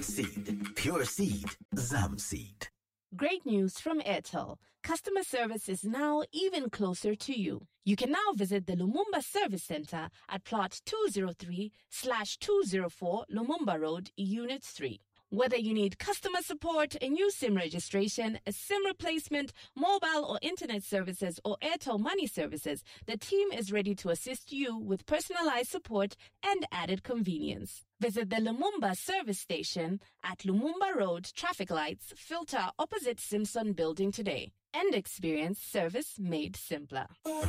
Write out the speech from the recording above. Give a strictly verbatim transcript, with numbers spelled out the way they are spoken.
Seed, pure seed, Zamseed. Great news from Airtel. Customer service is now even closer to you. You can now visit the Lumumba Service Center at plot two oh three slash two oh four Lumumba Road, Unit three. Whether you need customer support, a new SIM registration, a SIM replacement, mobile or internet services, or Airtel Money services, the team is ready to assist you with personalized support and added convenience. Visit the Lumumba service station at Lumumba Road, traffic lights, filter opposite Simpson Building today, and experience service made simpler.